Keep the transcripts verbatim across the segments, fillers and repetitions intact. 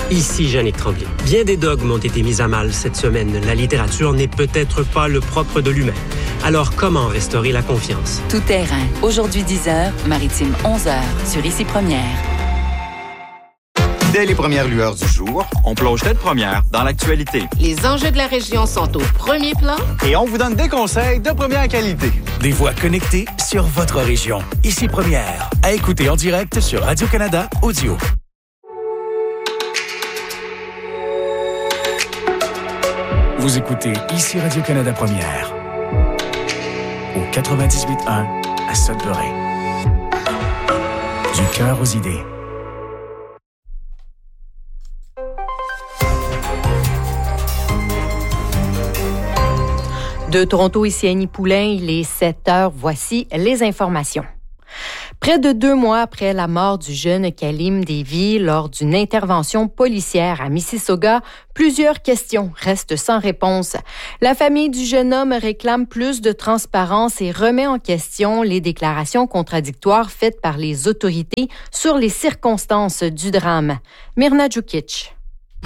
Ici Jannick Tremblay. Bien des dogmes ont été mis à mal cette semaine. La littérature n'est peut-être pas le propre de l'humain. Alors, comment restaurer la confiance? Tout terrain. Aujourd'hui dix heures, Maritime onze heures, sur Ici Première. Dès les premières lueurs du jour, on plonge tête première dans l'actualité. Les enjeux de la région sont au premier plan. Et on vous donne des conseils de première qualité. Des voix connectées sur votre région. Ici Première. À écouter en direct sur Radio-Canada Audio. Vous écoutez Ici Radio-Canada Première. Au quatre-vingt-dix-huit un à Sudbury. Du cœur aux idées. De Toronto, ici Annie Poulain, il est sept heures. Voici les informations. Près de deux mois après la mort du jeune Khalim Davy lors d'une intervention policière à Mississauga, plusieurs questions restent sans réponse. La famille du jeune homme réclame plus de transparence et remet en question les déclarations contradictoires faites par les autorités sur les circonstances du drame. Mirna Djukic.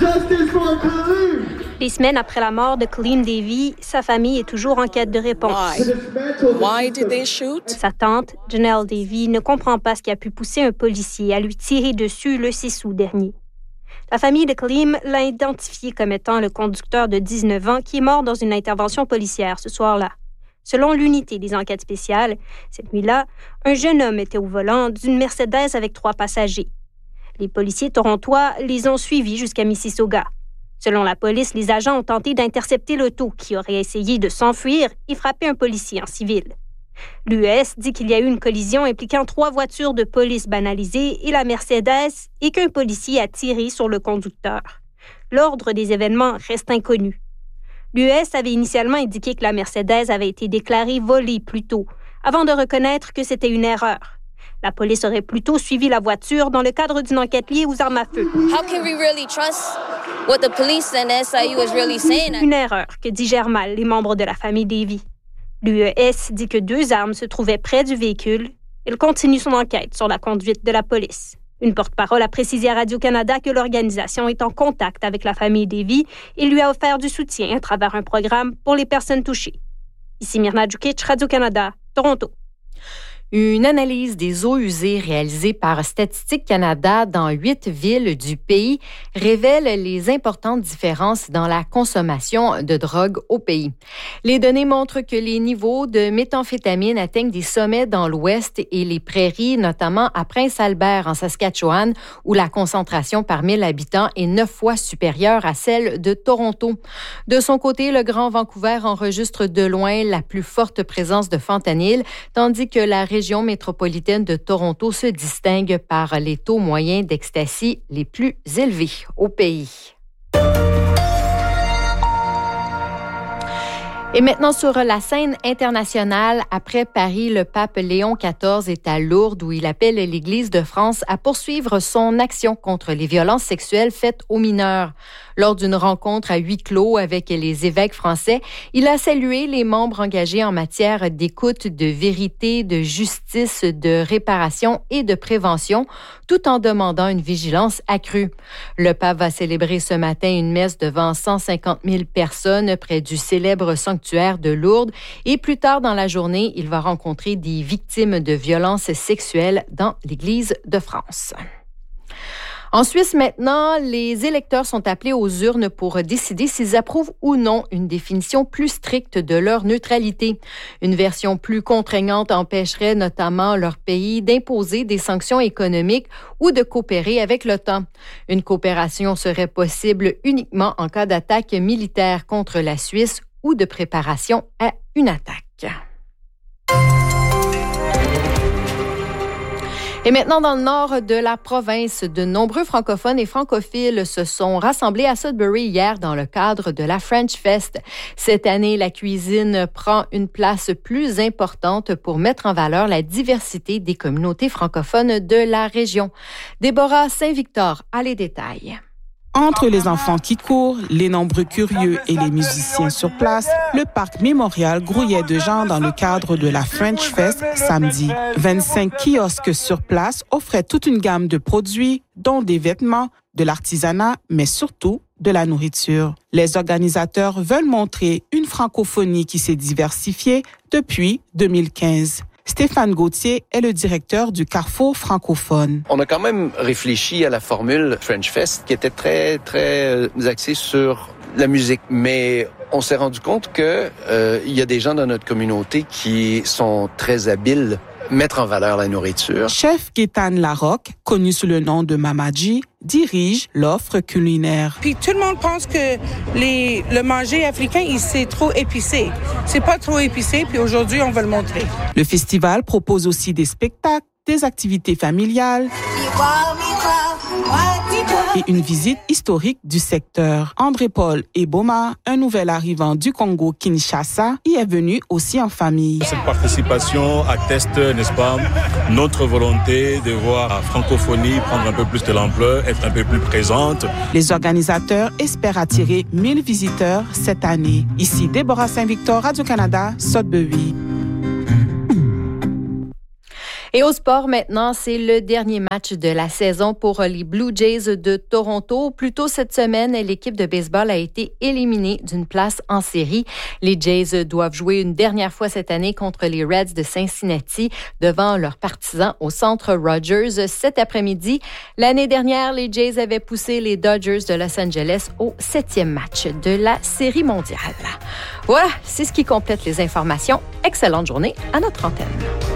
Les semaines après la mort de Khalim Davy, sa famille est toujours en quête de réponse. Why? Why did they shoot? Sa tante, Janelle Davy, ne comprend pas ce qui a pu pousser un policier à lui tirer dessus le six août dernier. La famille de Khalim l'a identifié comme étant le conducteur de dix-neuf ans qui est mort dans une intervention policière ce soir-là. Selon l'unité des enquêtes spéciales, cette nuit-là, un jeune homme était au volant d'une Mercedes avec trois passagers. Les policiers torontois les ont suivis jusqu'à Mississauga. Selon la police, les agents ont tenté d'intercepter l'auto qui aurait essayé de s'enfuir et frapper un policier en civil. L'U S dit qu'il y a eu une collision impliquant trois voitures de police banalisées et la Mercedes et qu'un policier a tiré sur le conducteur. L'ordre des événements reste inconnu. L'U S avait initialement indiqué que la Mercedes avait été déclarée volée plus tôt, avant de reconnaître que c'était une erreur. La police aurait plutôt suivi la voiture dans le cadre d'une enquête liée aux armes à feu. How can we really trust what the police and S I U is really saying? Une erreur que digèrent mal les membres de la famille Davy. L'U E S dit que deux armes se trouvaient près du véhicule. Il continue son enquête sur la conduite de la police. Une porte-parole a précisé à Radio-Canada que l'organisation est en contact avec la famille Davy et lui a offert du soutien à travers un programme pour les personnes touchées. Ici Mirna Djukic, Radio-Canada, Toronto. Une analyse des eaux usées réalisée par Statistique Canada dans huit villes du pays révèle les importantes différences dans la consommation de drogue au pays. Les données montrent que les niveaux de méthamphétamine atteignent des sommets dans l'Ouest et les prairies, notamment à Prince-Albert en Saskatchewan, où la concentration par mille habitants est neuf fois supérieure à celle de Toronto. De son côté, le Grand Vancouver enregistre de loin la plus forte présence de fentanyl, tandis que la région région métropolitaine de Toronto se distingue par les taux moyens d'ecstasy les plus élevés au pays. Et maintenant, sur la scène internationale, après Paris, le pape Léon quatorze est à Lourdes où il appelle l'Église de France à poursuivre son action contre les violences sexuelles faites aux mineurs. Lors d'une rencontre à huis clos avec les évêques français, il a salué les membres engagés en matière d'écoute, de vérité, de justice, de réparation et de prévention, tout en demandant une vigilance accrue. Le pape va célébrer ce matin une messe devant cent cinquante mille personnes près du célèbre sanctuaire de Lourdes et plus tard dans la journée, il va rencontrer des victimes de violences sexuelles dans l'Église de France. En Suisse, maintenant, les électeurs sont appelés aux urnes pour décider s'ils approuvent ou non une définition plus stricte de leur neutralité. Une version plus contraignante empêcherait notamment leur pays d'imposer des sanctions économiques ou de coopérer avec l'OTAN. Une coopération serait possible uniquement en cas d'attaque militaire contre la Suisse ou de préparation à une attaque. Et maintenant, dans le nord de la province, de nombreux francophones et francophiles se sont rassemblés à Sudbury hier dans le cadre de la French Fest. Cette année, la cuisine prend une place plus importante pour mettre en valeur la diversité des communautés francophones de la région. Déborah Saint-Victor a les détails. Entre les enfants qui courent, les nombreux curieux et les musiciens sur place, le parc mémorial grouillait de gens dans le cadre de la French Fest samedi. vingt-cinq kiosques sur place offraient toute une gamme de produits, dont des vêtements, de l'artisanat, mais surtout de la nourriture. Les organisateurs veulent montrer une francophonie qui s'est diversifiée depuis deux mille quinze. Stéphane Gauthier est le directeur du Carrefour francophone. On a quand même réfléchi à la formule French Fest qui était très, très axée sur la musique, mais on s'est rendu compte que euh, il y a des gens dans notre communauté qui sont très habiles à mettre en valeur la nourriture. Chef Gaétan Larocque, connu sous le nom de Mamadji, dirige l'offre culinaire. Puis tout le monde pense que les, le manger africain, il, c'est trop épicé. C'est pas trop épicé, puis aujourd'hui, on va le montrer. Le festival propose aussi des spectacles, des activités familiales et une visite historique du secteur. André-Paul Eboma, un nouvel arrivant du Congo-Kinshasa, y est venu aussi en famille. Cette participation atteste, n'est-ce pas, notre volonté de voir la francophonie prendre un peu plus de l'ampleur, être un peu plus présente. Les organisateurs espèrent attirer mille visiteurs cette année. Ici, Déborah Saint-Victor, Radio-Canada, Sudbury. Et au sport, maintenant, c'est le dernier match de la saison pour les Blue Jays de Toronto. Plus tôt cette semaine, l'équipe de baseball a été éliminée d'une place en série. Les Jays doivent jouer une dernière fois cette année contre les Reds de Cincinnati devant leurs partisans au Centre Rogers cet après-midi. L'année dernière, les Jays avaient poussé les Dodgers de Los Angeles au septième match de la Série mondiale. Voilà, c'est ce qui complète les informations. Excellente journée à notre antenne.